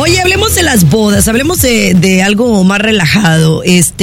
Oye, hablemos de las bodas, hablemos de algo más relajado.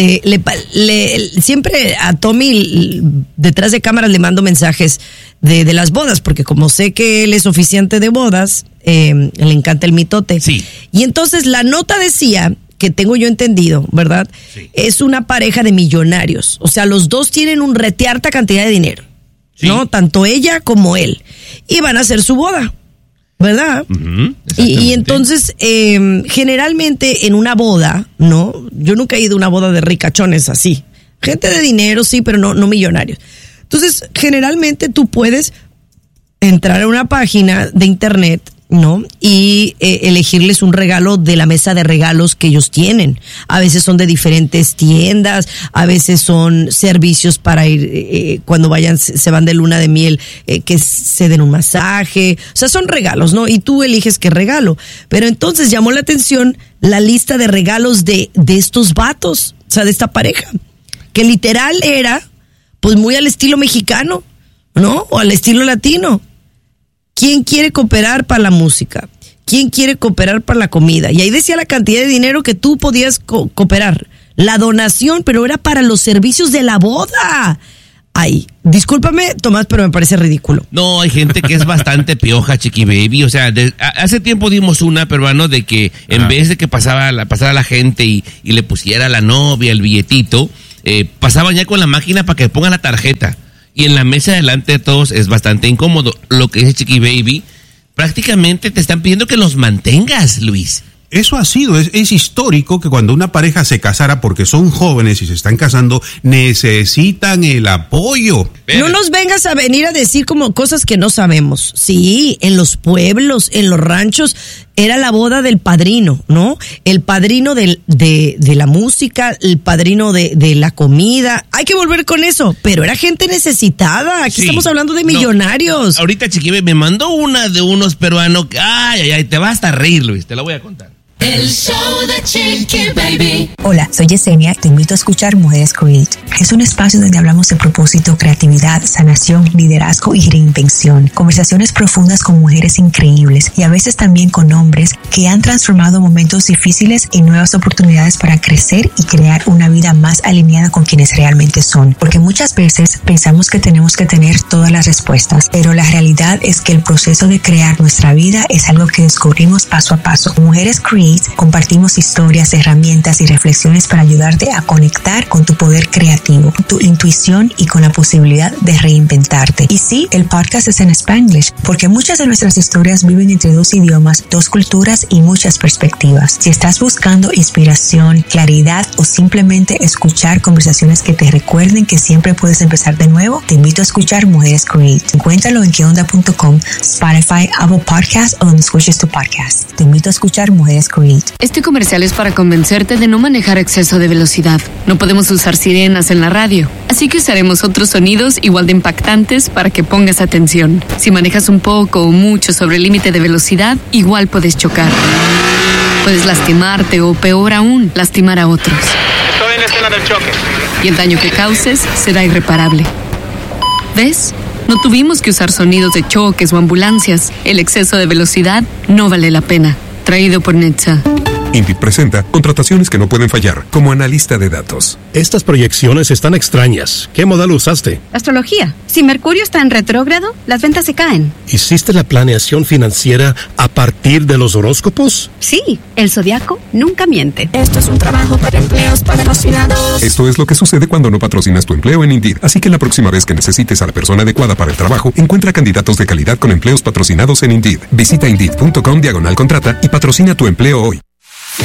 Siempre a Tommy detrás de cámaras le mando mensajes de las bodas, porque como sé que él es oficiante de bodas, le encanta el mitote. Sí. Y entonces la nota decía, que tengo yo entendido, ¿verdad? Sí. Es una pareja de millonarios. O sea, los dos tienen un retearta cantidad de dinero, sí, ¿no? Tanto ella como él. Y van a hacer su boda, ¿verdad? Uh-huh, y entonces, generalmente en una boda, ¿no? Yo nunca he ido a una boda de ricachones así. Gente de dinero, sí, pero no millonarios. Entonces, generalmente tú puedes entrar a una página de internet, ¿no? Y elegirles un regalo de la mesa de regalos que ellos tienen. A veces son de diferentes tiendas, a veces son servicios para ir, cuando se van de luna de miel, que se den un masaje. O sea, son regalos, ¿no? Y tú eliges qué regalo. Pero entonces llamó la atención la lista de regalos de estos vatos, o sea, de esta pareja, que literal era, pues muy al estilo mexicano, ¿no? O al estilo latino. ¿Quién quiere cooperar para la música? ¿Quién quiere cooperar para la comida? Y ahí decía la cantidad de dinero que tú podías cooperar. La donación, pero era para los servicios de la boda. Ay, discúlpame, Tomás, pero me parece ridículo. No, hay gente que es bastante pioja, Chiqui Baby. O sea, hace tiempo dimos una, peruano, de que en vez de que pasara la gente y le pusiera a la novia el billetito, pasaban ya con la máquina para que ponga la tarjeta. Y en la mesa delante de todos es bastante incómodo. Lo que dice Chiqui Baby, prácticamente te están pidiendo que los mantengas, Luis. Eso ha sido, es histórico que cuando una pareja se casara, porque son jóvenes y se están casando, necesitan el apoyo. No nos vengas a venir a decir como cosas que no sabemos. Sí, en los pueblos, en los ranchos, era la boda del padrino, ¿no? El padrino de la música, el padrino de la comida. Hay que volver con eso, pero era gente necesitada. Aquí estamos hablando de millonarios. No, ahorita Chiqui Baby me mandó una de unos peruanos que, ay, te vas a reír, Luis, te la voy a contar. El show de Chiqui Baby. Hola, soy Yesenia. Te invito a escuchar Mujeres Create. Es un espacio donde hablamos de propósito, creatividad, sanación, liderazgo y reinvención. Conversaciones profundas con mujeres increíbles y a veces también con hombres que han transformado momentos difíciles en nuevas oportunidades para crecer y crear una vida más alineada con quienes realmente son. Porque muchas veces pensamos que tenemos que tener todas las respuestas, pero la realidad es que el proceso de crear nuestra vida es algo que descubrimos paso a paso. Mujeres Create compartimos historias, herramientas y reflexiones para ayudarte a conectar con tu poder creativo, tu intuición y con la posibilidad de reinventarte. Y sí, el podcast es en Spanglish, porque muchas de nuestras historias viven entre dos idiomas, dos culturas y muchas perspectivas. Si estás buscando inspiración, claridad o simplemente escuchar conversaciones que te recuerden que siempre puedes empezar de nuevo, te invito a escuchar Mujeres Create. Encuéntralo en queonda.com, Spotify, Apple Podcasts o donde escuches tu podcast. Te invito a escuchar Mujeres Create. Este comercial es para convencerte de no manejar a exceso de velocidad. No podemos usar sirenas en la radio, así que usaremos otros sonidos igual de impactantes para que pongas atención. Si manejas un poco o mucho sobre el límite de velocidad, igual puedes chocar. Puedes lastimarte o, peor aún, lastimar a otros. Estoy en la escena del choque. Y el daño que causes será irreparable. ¿Ves? No tuvimos que usar sonidos de choques o ambulancias. El exceso de velocidad no vale la pena. Traído por Netza. INDIT presenta contrataciones que no pueden fallar, como analista de datos. Estas proyecciones están extrañas. ¿Qué modelo usaste? Astrología. Si Mercurio está en retrógrado, las ventas se caen. ¿Hiciste la planeación financiera a partir de los horóscopos? Sí, el zodiaco nunca miente. Esto es un trabajo para empleos patrocinados. Esto es lo que sucede cuando no patrocinas tu empleo en Indeed. Así que la próxima vez que necesites a la persona adecuada para el trabajo, encuentra candidatos de calidad con empleos patrocinados en Indeed. Visita Indeed.com/contrata y patrocina tu empleo hoy.